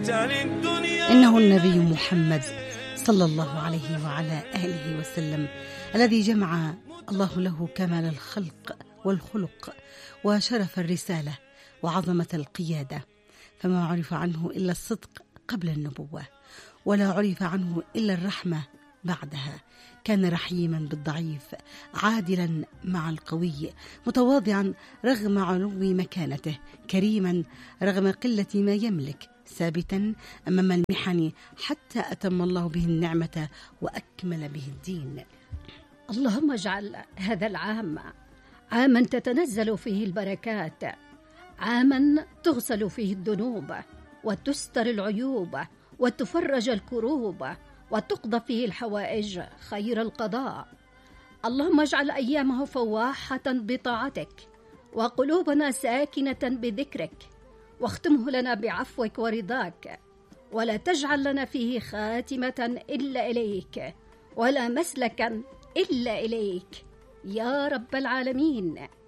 إنه النبي محمد صلى الله عليه وعلى آله وسلم الذي جمع الله له كمال الخلق والخلق وشرف الرسالة وعظمة القيادة، فما عرف عنه إلا الصدق قبل النبوة، ولا عرف عنه إلا الرحمة بعدها. كان رحيما بالضعيف، عادلا مع القوي، متواضعا رغم علو مكانته، كريما رغم قلة ما يملك، ثابتا أمام المحن حتى أتم الله به النعمة وأكمل به الدين. اللهم اجعل هذا العام عاما تتنزل فيه البركات، عاما تغسل فيه الذنوب وتستر العيوب وتفرج الكروب وتقضى فيه الحوائج خير القضاء. اللهم اجعل أيامه فواحة بطاعتك وقلوبنا ساكنة بذكرك، واختمه لنا بعفوك ورضاك، ولا تجعل لنا فيه خاتمة إلا إليك ولا مسلكا إلا إليك يا رب العالمين.